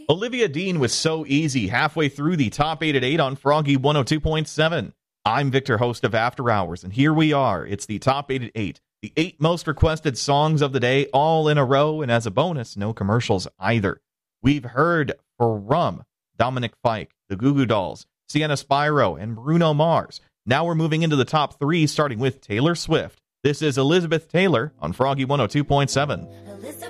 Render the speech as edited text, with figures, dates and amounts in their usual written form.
Olivia Dean was So Easy, halfway through the top 8 at 8 on Froggy 102.7. I'm Victor, host of After Hours, and here we are. It's the top 8 at 8. The 8 most requested songs of the day, all in a row, and as a bonus, no commercials either. We've heard from Dominic Fike, the Goo Goo Dolls, Sienna Spyro, and Bruno Mars. Now we're moving into the top 3, starting with Taylor Swift. This is Elizabeth Taylor on Froggy 102.7.